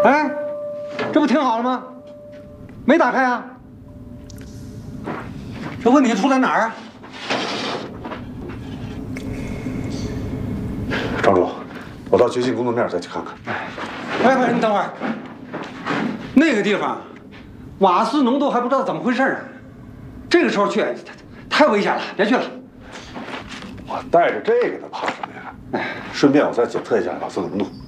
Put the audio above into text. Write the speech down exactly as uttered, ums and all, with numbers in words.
哎，这不挺好了吗？没打开啊？这问题出在哪儿啊？ 张主，我到掘进工作面再去看看。 哎，不是，你等会儿。那个地方，瓦斯浓度还不知道怎么回事呢。这个时候去，太危险了，别去了。 我带着这个呢，怕什么呀？哎，顺便我再检测一下瓦斯浓度。